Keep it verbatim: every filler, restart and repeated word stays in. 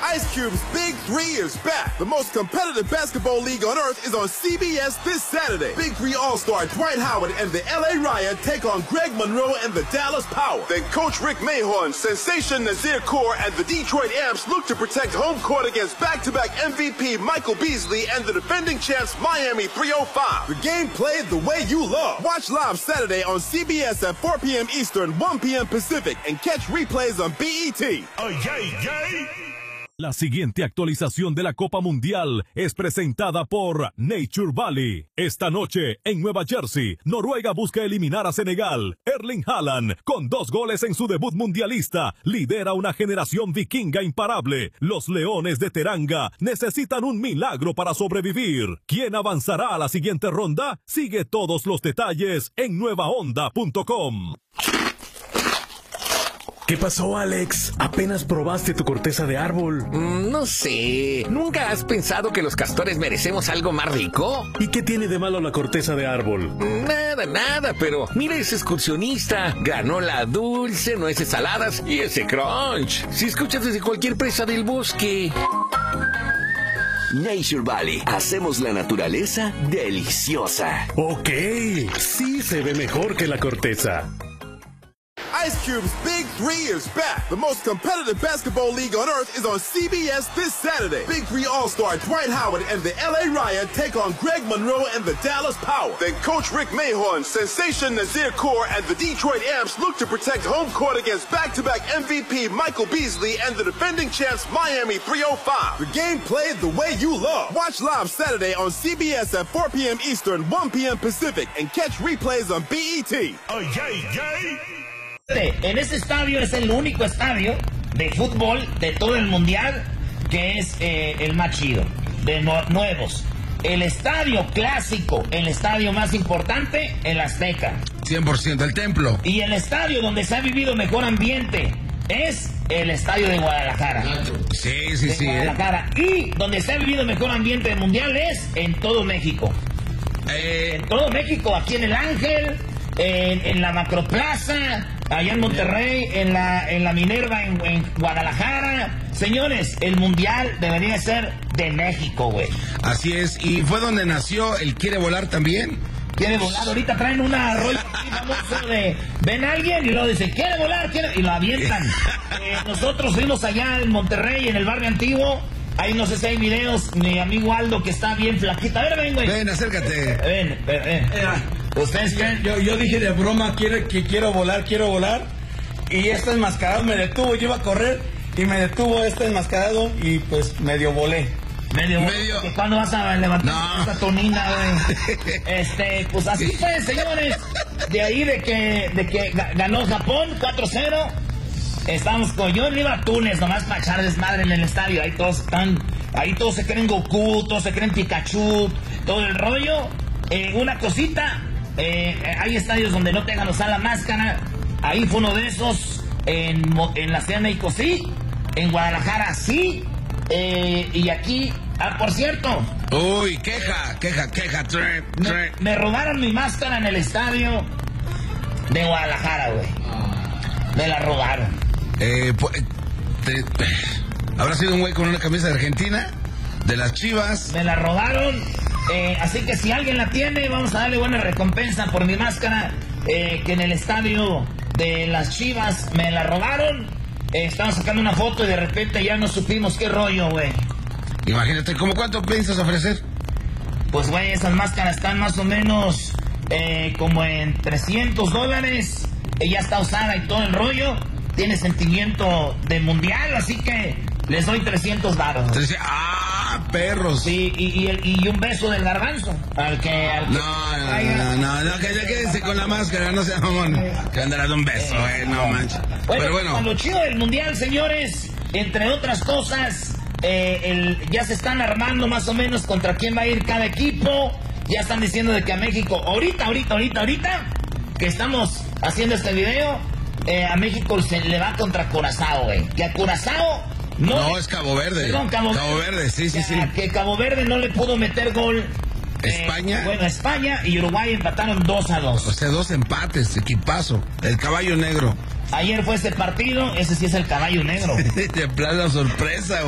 Ice Cube's Big Three is back. The most competitive basketball league on earth is on C B S this Saturday. Big Three All-Star Dwight Howard and the L A Riot take on Greg Monroe and the Dallas Power. Then Coach Rick Mahorn, Sensation Nazir Kaur, and the Detroit Amps look to protect home court against back-to-back M V P Michael Beasley and the defending champs Miami three oh five. The game played the way you love. Watch live Saturday on C B S at four p.m. Eastern, one p.m. Pacific, and catch replays on B E T. Oh, yeah, yeah. La siguiente actualización de la Copa Mundial es presentada por Nature Valley. Esta noche, en Nueva Jersey, Noruega busca eliminar a Senegal. Erling Haaland, con dos goles en su debut mundialista, lidera una generación vikinga imparable. Los Leones de Teranga necesitan un milagro para sobrevivir. ¿Quién avanzará a la siguiente ronda? Sigue todos los detalles en nueva onda punto com. ¿Qué pasó, Alex? Apenas probaste tu corteza de árbol. Mm, no sé. ¿Nunca has pensado que los castores merecemos algo más rico? ¿Y qué tiene de malo la corteza de árbol? Nada, nada, pero mira ese excursionista. Granola dulce, nueces saladas y ese crunch. Si escuchas desde cualquier presa del bosque. Nature Valley. Hacemos la naturaleza deliciosa. Ok, sí se ve mejor que la corteza. Ice Cube's Big Three is back. The most competitive basketball league on earth is on C B S this Saturday. Big Three All-Star Dwight Howard and the L A Riot take on Greg Monroe and the Dallas Power. Then Coach Rick Mahorn, Sensation Nazir Kaur, and the Detroit Amps look to protect home court against back-to-back M V P Michael Beasley and the defending champs Miami three oh five. The game played the way you love. Watch live Saturday on C B S at four p.m. Eastern, one p.m. Pacific, and catch replays on B E T. Oh, yeah, yeah. En ese estadio es el único estadio de fútbol de todo el mundial que es eh, el más chido, de no, nuevos. El estadio clásico, el estadio más importante, el Azteca. cien por ciento el templo. Y el estadio donde se ha vivido mejor ambiente es el estadio de Guadalajara. Sí, sí, de sí. Guadalajara. Eh. Y donde se ha vivido mejor ambiente del mundial es en todo México. Eh. En todo México, aquí en el Ángel, en, en la Macroplaza, allá en Monterrey, en la, en la Minerva, en, en Guadalajara. Señores, el mundial debería ser de México, güey. Así es, y fue donde nació el Quiere Volar también. Quiere volar, ahorita traen una rola famosa de ven a alguien y luego dice quiere volar, quiere, y lo avientan. Eh, nosotros fuimos allá en Monterrey, en el barrio antiguo. Ahí no sé si hay videos, mi amigo Aldo que está bien flaquita. A ver, ven, güey. Ven, acércate. Ven, ven, ven. ¿Ustedes creen? Yo, yo dije de broma quiere, que quiero volar, quiero volar. Y este enmascarado me detuvo, yo iba a correr y me detuvo este enmascarado y pues medio volé. Medio, Medio. ¿Cuándo vas a levantar No. esta tonina, güey? Este, pues así fue, señores. De ahí de que, de que ganó Japón cuatro cero. Estamos con, yo iba a Túnez nomás para echar desmadre en el estadio. Ahí todos están, ahí todos se creen Goku, todos se creen Pikachu, todo el rollo. Eh, una cosita, eh, hay estadios donde no te dejan usar la máscara. Ahí fue uno de esos. En, en la Ciudad de México sí, en Guadalajara sí. Eh, y aquí, ah, por cierto. Uy, queja, queja, queja. Tre, tre. Me, me robaron mi máscara en el estadio de Guadalajara, güey. Me la robaron. Eh, pues, te, ¿habrá sido un güey con una camisa de Argentina? De las Chivas. Me la robaron. Eh, así que si alguien la tiene, vamos a darle buena recompensa por mi máscara. Eh, que en el estadio de las Chivas me la robaron. Eh, estaban sacando una foto y de repente ya no supimos qué rollo, güey. Imagínate, ¿cómo cuánto piensas ofrecer? Pues, güey, esas máscaras están más o menos eh, como en trescientos dólares. Ella está usada y todo el rollo. Tiene sentimiento de mundial, así que les doy trescientos varos. Entonces, ¡ah, perros! Sí, y, y, el, y un beso del garbanzo. Al que... Al que no, no, no, no, no, que ya quédense con la máscara, no sea mamón. Que andará de un beso, eh, no manches. Bueno, pero bueno. Con lo chido del mundial, señores, entre otras cosas, eh, el, ya se están armando más o menos contra quién va a ir cada equipo. Ya están diciendo de que a México, ahorita, ahorita, ahorita, ahorita, que estamos haciendo este video, eh, a México se le va contra Curazao, güey. Que a Curazao no... No, es Cabo Verde. Perdón, Cabo, Cabo Verde, sí, sí, sí. Que Cabo Verde no le pudo meter gol. España. Eh, bueno, España y Uruguay empataron dos a dos. O sea, dos empates, equipazo. El caballo negro. Ayer fue ese partido, ese sí es el caballo negro. De plano sorpresa.